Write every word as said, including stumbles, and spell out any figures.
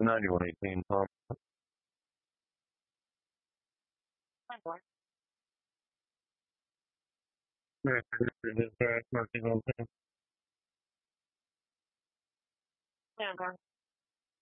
ninety-one eighteen, Tom. Yeah, this guy, Marky Wilson.